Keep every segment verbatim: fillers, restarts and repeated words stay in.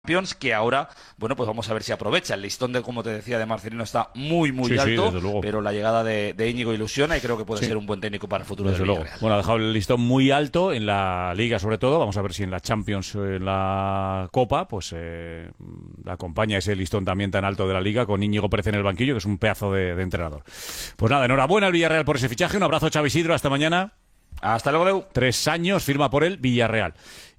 Champions, que ahora, bueno, pues vamos a ver si aprovecha. El listón de, como te decía, de Marcelino está muy, muy sí, alto, sí, pero la llegada de, de Íñigo ilusiona y creo que puede sí. ser un buen técnico para el futuro desde del luego. Villarreal. Bueno, ha dejado el listón muy alto en la Liga, sobre todo. Vamos a ver si en la Champions, en la Copa, pues eh, acompaña ese listón también tan alto de la Liga con Íñigo Pérez en el banquillo, que es un pedazo de, de entrenador. Pues nada, enhorabuena al Villarreal por ese fichaje. Un abrazo, Xavi Isidro. Hasta mañana. Hasta luego, Leo. Tres años, firma por el Villarreal.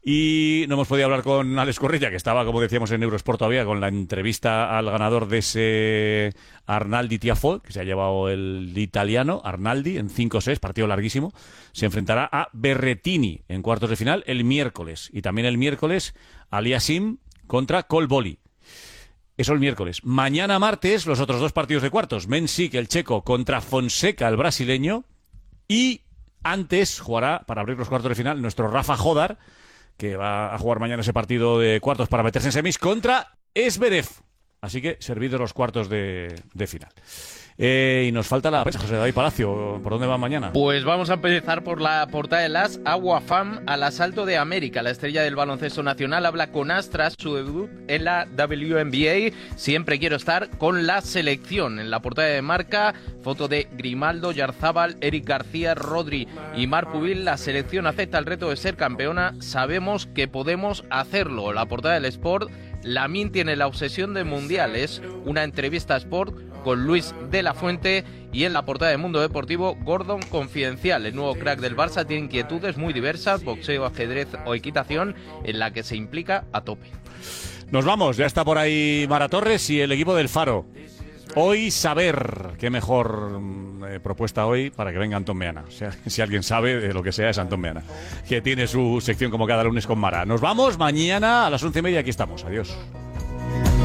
Y no hemos podido hablar con Alex Correia, que estaba, como decíamos, en Eurosport todavía, con la entrevista al ganador de ese Arnaldi Tiafoe, que se ha llevado el italiano, Arnaldi, en cinco seis, partido larguísimo. Se enfrentará a Berrettini en cuartos de final el miércoles. Y también el miércoles, Aliasim contra Colboli. Eso el miércoles. Mañana martes, los otros dos partidos de cuartos. Mensik, el checo, contra Fonseca, el brasileño. Y antes jugará, para abrir los cuartos de final, nuestro Rafa Jodar, que va a jugar mañana ese partido de cuartos para meterse en semis contra Zverev. Así que servidos los cuartos de, de final. Eh, y nos falta la prensa, José David Palacio. ¿Por dónde va mañana? Pues vamos a empezar por la portada de las Aguafam al asalto de América. La estrella del baloncesto nacional habla con As tras su debut en la W N B A. Siempre quiero estar con la selección. En la portada de Marca, foto de Grimaldo, Yarzábal, Eric García, Rodri y Marc Pubil. La selección acepta el reto de ser campeona. Sabemos que podemos hacerlo. La portada del Sport, Lamine tiene la obsesión de Mundial. Es una entrevista a Sport con Luis de la Fuente. Y en la portada de Mundo Deportivo, Gordon confidencial. El nuevo crack del Barça tiene inquietudes muy diversas, boxeo, ajedrez o equitación, en la que se implica a tope. Nos vamos, ya está por ahí Mara Torres y el equipo del Faro. Hoy saber, qué mejor eh, propuesta hoy para que venga Antón Meana. O sea, si alguien sabe de lo que sea es Antón Meana, que tiene su sección como cada lunes con Mara. Nos vamos, mañana a las once y media aquí estamos. Adiós.